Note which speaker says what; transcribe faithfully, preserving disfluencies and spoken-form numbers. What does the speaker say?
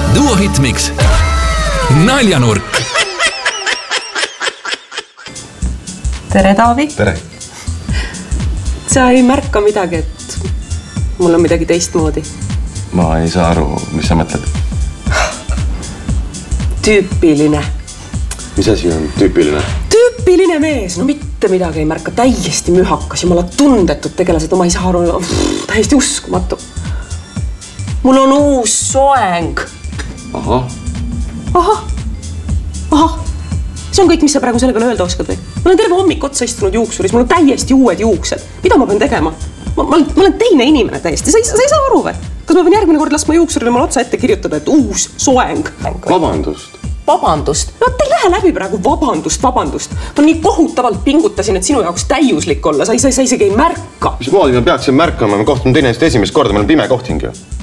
Speaker 1: Duo Hitmix. Naljanurk.
Speaker 2: Tere, Taavi.
Speaker 3: Tere.
Speaker 2: Sa ei märka midagi, et mul on midagi teistmoodi.
Speaker 3: Ma ei saa aru, mis sa mõtled.
Speaker 2: Tüüpiline.
Speaker 3: Mis asi on tüüpiline?
Speaker 2: Tüüpiline mees. No mitte midagi ei märka. Täiesti mühakas. Jumala tundetud tegelased. No ma ei saa aru. Pff, täiesti uskumatu. Mul on uus soeng.
Speaker 3: Aha.
Speaker 2: Aha. Aha. See on kõik, mis sa praegu sellega öelda oskad või? Ma olen terve hommik otsa istunud juuksuris. Mul on täiesti uued juuksed. Mida ma pean tegema? Ma, ma, ma olen teine inimene täiesti. Sa ei, sa ei saa aru või? Kas ma pean järgmine kord laskma juuksurile mul otsa ette kirjutada, et uus soeng?
Speaker 3: Vabandust.
Speaker 2: Vabandust? No te ei lähe läbi praegu vabandust, vabandust. Ma nii kohutavalt pingutasin, et sinu jaoks täiuslik olla. Sa, sa, sa isegi ei märka.
Speaker 3: Mis moodi me peaksin märkama? Me kohtume teineteist esimest korda. Meil on pime kohting ju.